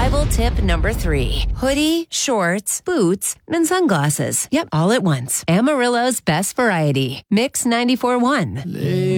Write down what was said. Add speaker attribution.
Speaker 1: Survival tip number 3. Hoodie, shorts, boots, and sunglasses. Yep, all at once. Amarillo's best variety. Mix 94.1.